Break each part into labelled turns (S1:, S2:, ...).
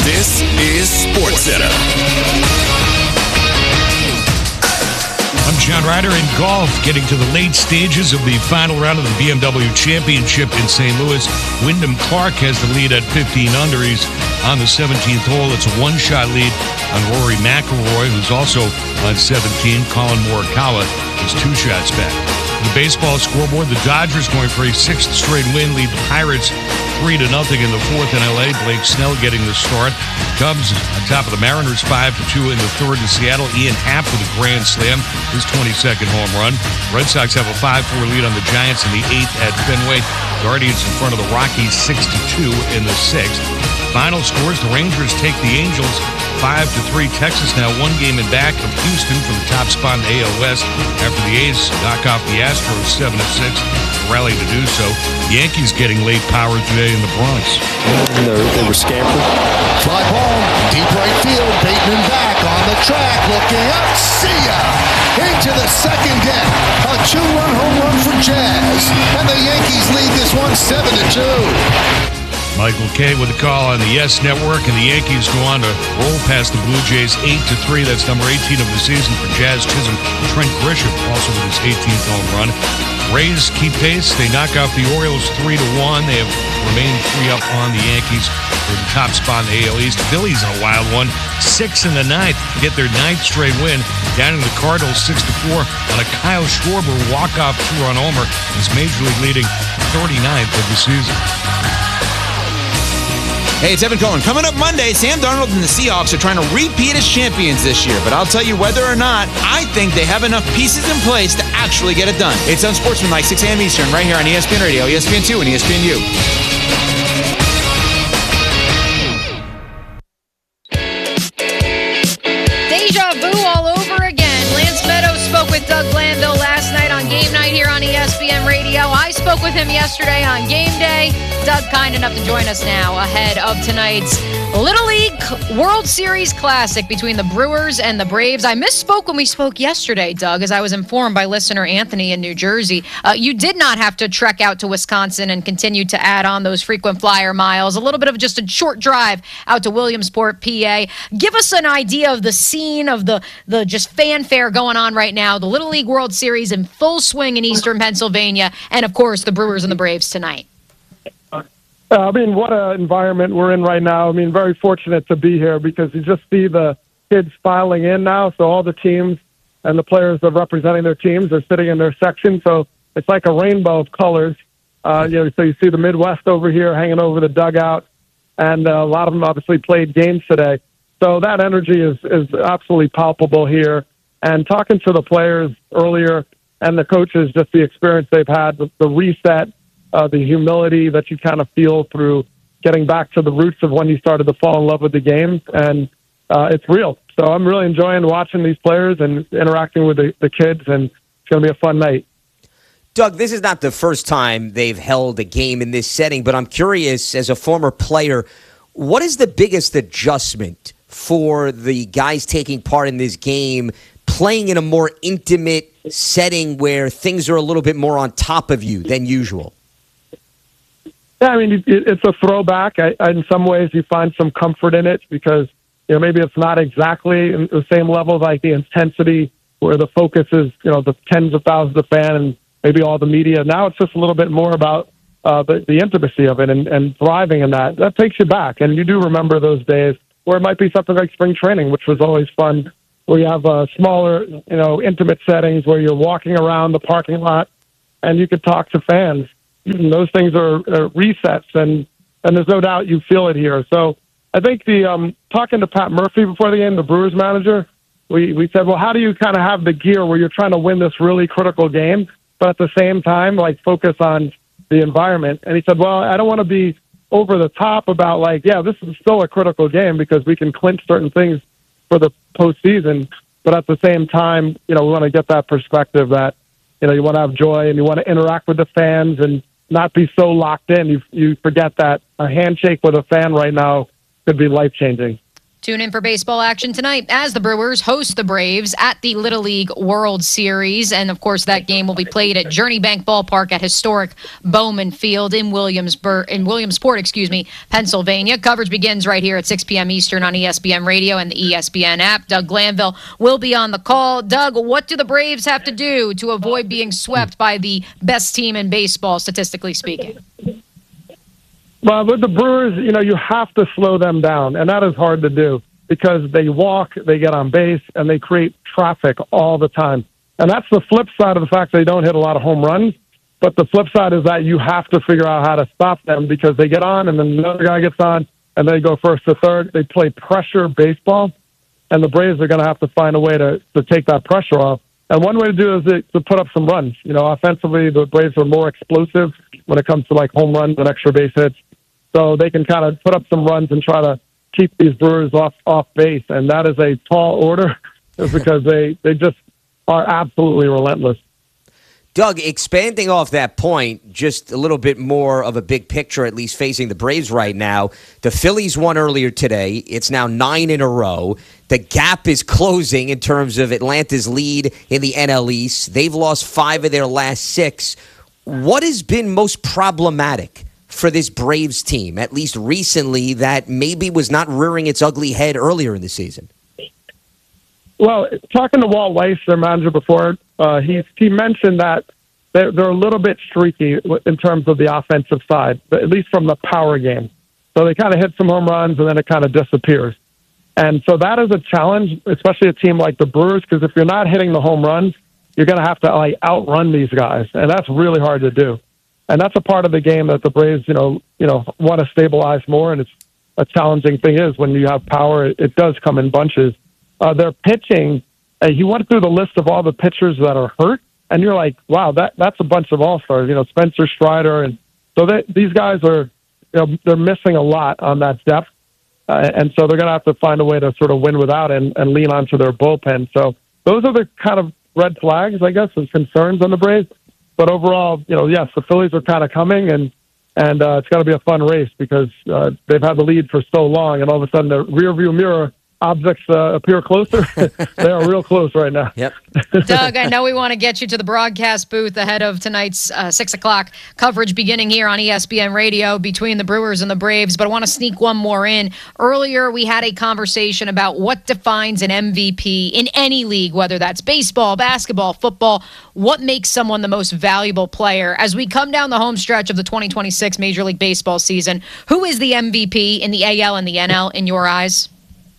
S1: This is SportsCenter.
S2: I'm John Ryder in golf, getting to the late stages of the final round of the BMW Championship in St. Louis. Wyndham Clark has the lead at 15 under. He's on the 17th hole. It's a one-shot lead on Rory McIlroy, who's also on 17. Colin Morikawa is 2 shots back. The baseball scoreboard, the Dodgers going for a 6th straight win, lead the Pirates 3-0 in the 4th in L.A. Blake Snell getting the start. Cubs on top of the Mariners 5-2 in the 3rd in Seattle. Ian Happ with a grand slam, his 22nd home run. Red Sox have a 5-4 lead on the Giants in the 8th at Fenway. Guardians in front of the Rockies 6-2 in the 6th. Final scores, the Rangers take the Angels 5-3. Texas now 1 game in back of Houston for the top spot in the AL West after the A's knock off the Astros 7-6. Rally to do so. Yankees getting late power today in the Bronx.
S3: They were scampered.
S4: Fly ball, deep right field. Bateman back on the track, looking up. See ya! Into the second deck. A 2-run home run for Jazz. And the Yankees lead this one 7-2.
S2: Michael Kay with the call on the Yes Network, and the Yankees go on to roll past the Blue Jays 8-3. That's number 18 of the season for Jazz Chisholm. Trent Grisham also with his 18th home run. Rays keep pace. They knock off the Orioles 3-1. They have remained 3 up on the Yankees for the top spot in the AL East. Phillies in a wild one, 6 in the 9th to get their 9th straight win. Down in the Cardinals 6-4 on a Kyle Schwarber walk-off 2-run homer. His major league leading 39th of the season.
S5: Hey, it's Evan Cohen. Coming up Monday, Sam Darnold and the Seahawks are trying to repeat as champions this year. But I'll tell you whether or not, I think they have enough pieces in place to actually get it done. It's Unsportsmanlike, 6 a.m. Eastern, right here on ESPN Radio, ESPN2, and ESPNU.
S6: Deja vu all over again. Lance Meadows spoke with Doug Glanville last night on Game Night here on ESPN Radio. I spoke with him yesterday on Game Day. Doug, kind enough to join us now ahead of tonight's Little League World Series Classic between the Brewers and the Braves. I misspoke when we spoke yesterday, Doug, as I was informed by listener Anthony in New Jersey. You did not have to trek out to Wisconsin and continue to add on those frequent flyer miles. A little bit of just a short drive out to Williamsport, PA. Give us an idea of the scene of the just fanfare going on right now. The Little League World Series in full swing in Eastern Pennsylvania, and of course the Brewers and the Braves tonight.
S7: What an environment we're in right now. Very fortunate to be here because you just see the kids filing in now. So all the teams and the players that are representing their teams are sitting in their section. So it's like a rainbow of colors. So you see the Midwest over here hanging over the dugout, and a lot of them obviously played games today. So that energy is absolutely palpable here. And talking to the players earlier and the coaches, just the experience they've had, the reset, the humility that you kind of feel through getting back to the roots of when you started to fall in love with the game. And it's real. So I'm really enjoying watching these players and interacting with the kids, and it's going to be a fun night.
S8: Doug, this is not the first time they've held a game in this setting, but I'm curious, as a former player, what is the biggest adjustment for the guys taking part in this game, playing in a more intimate setting where things are a little bit more on top of you than usual?
S7: Yeah, it's a throwback. In some ways, you find some comfort in it because, maybe it's not exactly the same level, like the intensity where the focus is, the tens of thousands of fans and maybe all the media. Now it's just a little bit more about the intimacy of it and thriving in that. That takes you back. And you do remember those days where it might be something like spring training, which was always fun, where you have smaller, intimate settings where you're walking around the parking lot and you could talk to fans. Those things are resets, and there's no doubt you feel it here. So I think talking to Pat Murphy before the game, the Brewers manager, we said, well, how do you kind of have the gear where you're trying to win this really critical game, but at the same time, focus on the environment? And he said, well, I don't want to be over the top about this is still a critical game because we can clinch certain things for the postseason, but at the same time, we want to get that perspective that, you want to have joy and you want to interact with the fans and not be so locked in. You forget that a handshake with a fan right now could be life-changing.
S6: Tune in for baseball action tonight as the Brewers host the Braves at the Little League World Series. And, of course, that game will be played at Journey Bank Ballpark at historic Bowman Field in Williamsport, Pennsylvania. Coverage begins right here at 6 p.m. Eastern on ESPN Radio and the ESPN app. Doug Glanville will be on the call. Doug, what do the Braves have to do to avoid being swept by the best team in baseball, statistically speaking?
S7: Well, with the Brewers, you have to slow them down, and that is hard to do because they walk, they get on base, and they create traffic all the time. And that's the flip side of the fact they don't hit a lot of home runs. But the flip side is that you have to figure out how to stop them because they get on, and then another guy gets on, and they go first to third. They play pressure baseball, and the Braves are going to have to find a way to take that pressure off. And one way to do it is to put up some runs. Offensively, the Braves are more explosive when it comes to like home runs and extra base hits. So they can kind of put up some runs and try to keep these Brewers off base. And that is a tall order because they just are absolutely relentless.
S8: Doug, expanding off that point, just a little bit more of a big picture, at least facing the Braves right now. The Phillies won earlier today. It's now 9 in a row. The gap is closing in terms of Atlanta's lead in the NL East. They've lost 5 of their last 6. What has been most problematic for this Braves team, at least recently, that maybe was not rearing its ugly head earlier in the season?
S7: Well, talking to Walt Weiss, their manager before, he mentioned that they're a little bit streaky in terms of the offensive side, but at least from the power game. So they kind of hit some home runs and then it kind of disappears. And so that is a challenge, especially a team like the Brewers, because if you're not hitting the home runs, you're going to have to outrun these guys, and that's really hard to do. And that's a part of the game that the Braves, want to stabilize more. And it's a challenging thing is when you have power, it does come in bunches. Their pitching, he went through the list of all the pitchers that are hurt, and you're like, wow, that's a bunch of all-stars. Spencer Strider, and so these guys are, they're missing a lot on that depth, and so they're going to have to find a way to sort of win without and lean onto their bullpen. So those are the kind of red flags, I guess, and concerns on the Braves. But overall, yes, the Phillies are kind of coming, and it's going to be a fun race because they've had the lead for so long, and all of a sudden the rearview mirror objects appear closer. They are real close right now.
S8: Yep.
S6: Doug, I know we want to get you to the broadcast booth ahead of tonight's 6 o'clock coverage beginning here on ESPN Radio between the Brewers and the Braves, but I want to sneak one more in. Earlier, we had a conversation about what defines an MVP in any league, whether that's baseball, basketball, football. What makes someone the most valuable player? As we come down the home stretch of the 2026 Major League Baseball season, who is the MVP in the AL and the NL in your eyes?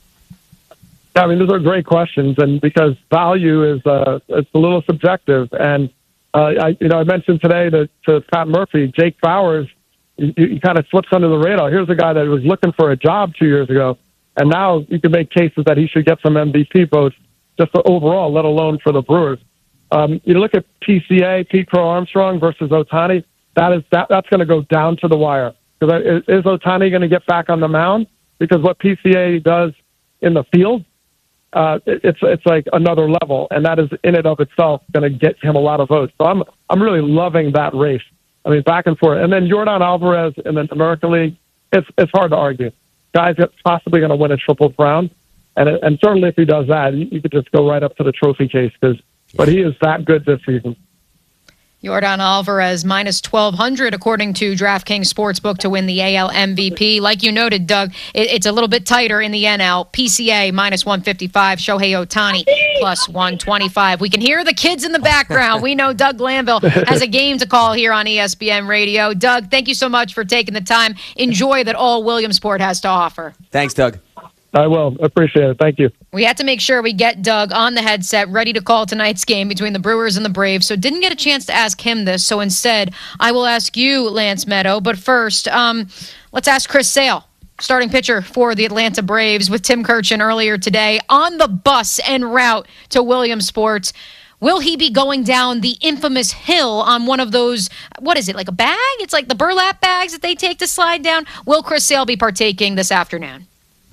S7: I mean, those are great questions, and because value is it's a little subjective. And I mentioned today to Pat Murphy, Jake Bauers, he kind of slips under the radar. Here's a guy that was looking for a job 2 years ago, and now you can make cases that he should get some MVP votes just for overall, let alone for the Brewers. You look at PCA, Pete Crow Armstrong versus Ohtani. That's going to go down to the wire. Because is Ohtani going to get back on the mound? Because what PCA does in the field, it's like another level, and that is in and of itself going to get him a lot of votes. So I'm really loving that race. I mean, back and forth, and then Yordan Alvarez in the American League. It's hard to argue. Guy's possibly going to win a Triple Crown, and certainly if he does that, you could just go right up to the trophy case. But he is that good this season.
S6: Yordan Alvarez minus 1,200 according to DraftKings Sportsbook to win the AL MVP. Like you noted, Doug, it's a little bit tighter in the NL. PCA minus 155, Shohei Ohtani plus 125. We can hear the kids in the background. We know Doug Glanville has a game to call here on ESPN Radio. Doug, thank you so much for taking the time. Enjoy that all Williamsport has to offer.
S8: Thanks, Doug.
S7: I will. Appreciate it. Thank you.
S6: We had to make sure we get Doug on the headset ready to call tonight's game between the Brewers and the Braves, so didn't get a chance to ask him this. So instead, I will ask you, Lance Meadow. But first, let's ask Chris Sale, starting pitcher for the Atlanta Braves, with Tim Kurkjian earlier today on the bus en route to Williamsport. Will he be going down the infamous hill on one of those, what is it, like a bag? It's like the burlap bags that they take to slide down. Will Chris Sale be partaking this afternoon?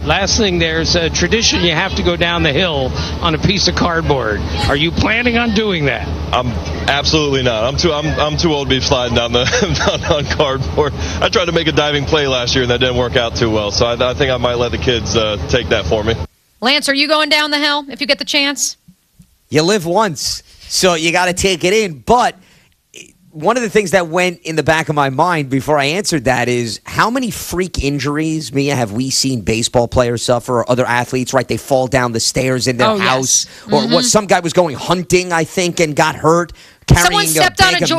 S9: Last thing, there's a tradition you have to go down the hill on a piece of cardboard. Are you planning on doing that?
S10: I'm absolutely not. I'm too old to be sliding down on cardboard. I tried to make a diving play last year and that didn't work out too well. So I think I might let the kids take that for me.
S6: Lance, are you going down the hill if you get the chance?
S8: You live once, so you got to take it in. But one of the things that went in the back of my mind before I answered that is how many freak injuries, Mia, have we seen baseball players suffer or other athletes, right? They fall down the stairs in their house.
S6: Yes.
S8: Or what? Some guy was going hunting, I think, and got hurt.
S6: Someone stepped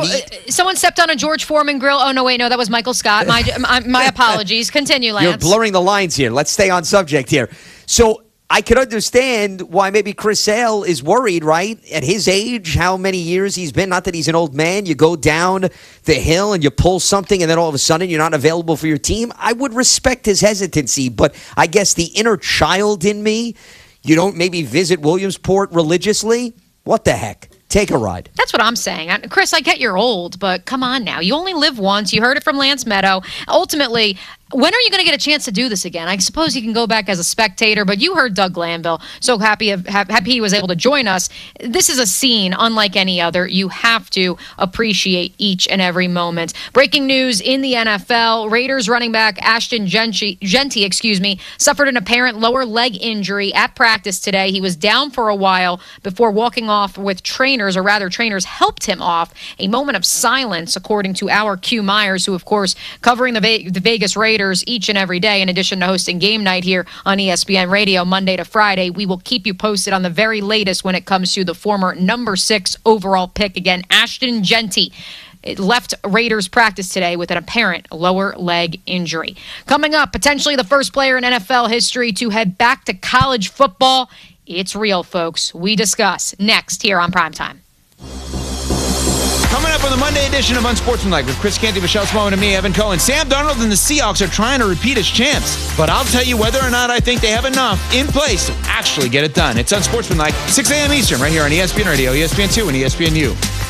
S6: on a George Foreman grill. Oh, no, wait, no, that was Michael Scott. My apologies. Continue, Lance.
S8: You're blurring the lines here. Let's stay on subject here. So I could understand why maybe Chris Sale is worried, right? At his age, how many years he's been. Not that he's an old man. You go down the hill and you pull something and then all of a sudden you're not available for your team. I would respect his hesitancy, but I guess the inner child in me, you don't maybe visit Williamsport religiously? What the heck? Take a ride.
S6: That's what I'm saying. Chris, I get you're old, but come on now. You only live once. You heard it from Lance Meadow. Ultimately, when are you going to get a chance to do this again? I suppose you can go back as a spectator, but you heard Doug Glanville. So happy he was able to join us. This is a scene unlike any other. You have to appreciate each and every moment. Breaking news in the NFL. Raiders running back Ashton Genty, suffered an apparent lower leg injury at practice today. He was down for a while before walking off with trainers, or rather trainers helped him off. A moment of silence, according to our Q Myers, who, of course, covering the Vegas Raiders each and every day, in addition to hosting Game Night here on ESPN Radio Monday to Friday. We will keep you posted on the very latest when it comes to the former number 6 overall pick. Again, Ashton Genty. It left Raiders practice today with an apparent lower leg injury. Coming up, potentially the first player in NFL history to head back to college football. It's real, folks. We discuss next here on Primetime.
S5: Coming up on the Monday edition of Unsportsmanlike with Chris Canty, Michelle Smallman, and me, Evan Cohen. Sam Darnold and the Seahawks are trying to repeat as champs, but I'll tell you whether or not I think they have enough in place to actually get it done. It's Unsportsmanlike, 6 a.m. Eastern, right here on ESPN Radio, ESPN2, and ESPNU.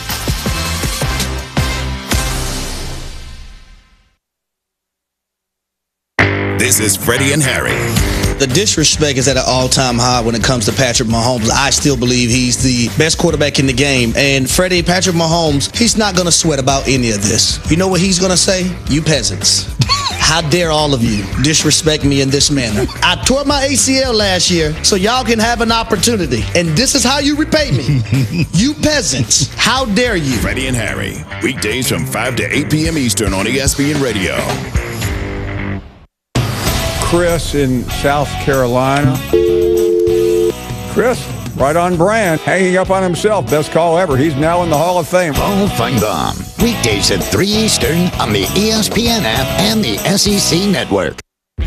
S1: This is Freddie and Harry.
S11: The disrespect is at an all-time high when it comes to Patrick Mahomes. I still believe he's the best quarterback in the game. And Patrick Mahomes, he's not going to sweat about any of this. You know what he's going to say? You peasants. How dare all of you disrespect me in this manner? I tore my ACL last year so y'all can have an opportunity. And this is how you repay me. You peasants. How dare you?
S1: Freddie and Harry. Weekdays from 5 to 8 p.m. Eastern on ESPN Radio.
S12: Chris in South Carolina. Chris, right on brand, hanging up on himself. Best call ever. He's now in the Hall of Fame.
S13: Paul Feinbaum. Weekdays at 3 Eastern on the ESPN app and the SEC Network.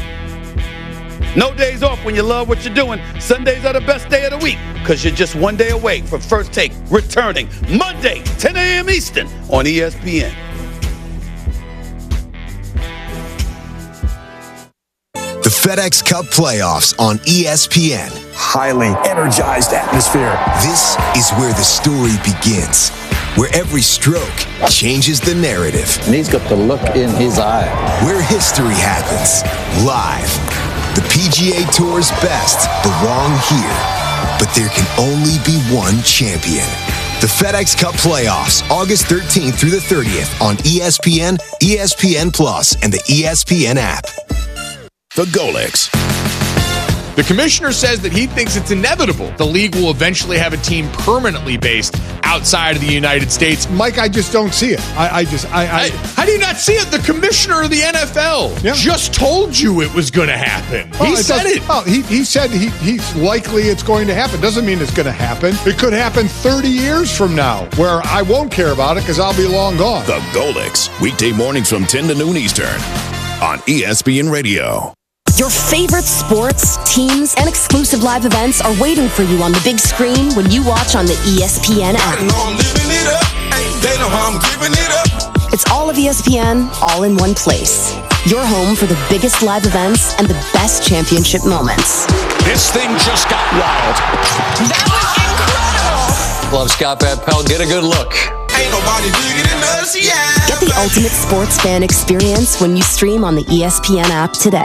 S14: No days off when you love what you're doing. Sundays are the best day of the week because you're just one day away from First Take returning Monday, 10 a.m. Eastern on ESPN.
S1: The FedEx Cup playoffs on ESPN.
S3: Highly energized atmosphere.
S1: This is where the story begins, where every stroke changes the narrative.
S15: And he's got the look in his eye.
S1: Where history happens, live. The PGA Tour's best belong here, but there can only be one champion. The FedEx Cup playoffs, August 13th through the 30th on ESPN, ESPN Plus, and the ESPN app. The Golix.
S16: The commissioner says that he thinks it's inevitable the league will eventually have a team permanently based outside of the United States.
S17: Mike, I just don't see it.
S16: How do you not see it? The commissioner of the NFL just told you it was going to happen.
S17: Well,
S16: he said it.
S17: Well, he said he's likely it's going to happen. Doesn't mean it's going to happen. It could happen 30 years from now where I won't care about it because I'll be long gone.
S1: The Golix. Weekday mornings from 10 to noon Eastern on ESPN Radio.
S18: Your favorite sports, teams, and exclusive live events are waiting for you on the big screen when you watch on the ESPN app.
S19: I know I'm living it up. They know how I'm giving it up.
S18: It's all of ESPN, all in one place. Your home for the biggest live events and the best championship moments.
S20: This thing just got wild.
S18: That was incredible.
S20: Love Scott Van Pelt. Get a good look.
S19: Ain't nobody bigger than us, yeah.
S18: Get the ultimate sports fan experience when you stream on the ESPN app today.